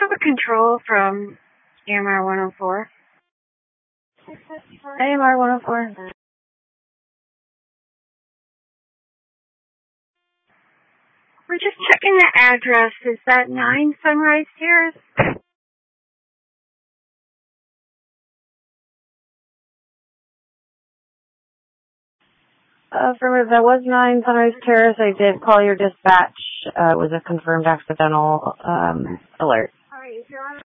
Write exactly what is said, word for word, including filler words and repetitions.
for control from A M R one oh four. A M R one oh four. We're just checking the address. Is that nine Sunrise Terrace? Uh, affirmative, that was nine Sunrise Terrace. I did call your dispatch. Uh, it was a confirmed accidental um, alert. All right, if you're on